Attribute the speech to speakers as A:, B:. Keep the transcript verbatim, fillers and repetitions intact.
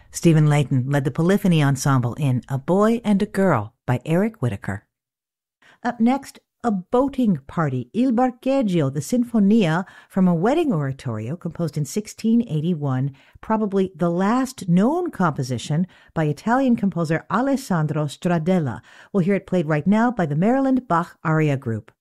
A: Stephen Layton led the Polyphony Ensemble in A Boy and a Girl by Eric Whitacre. Up next, a boating party, Il Barcheggio, the Sinfonia, from a wedding oratorio composed in sixteen eighty-one, probably the last known composition by Italian composer Alessandro Stradella. We'll hear it played right now by the Maryland Bach Aria Group.